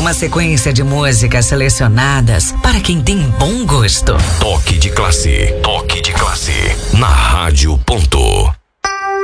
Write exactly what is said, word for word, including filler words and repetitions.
Uma sequência de músicas selecionadas para quem tem bom gosto. Toque de classe. Toque de classe.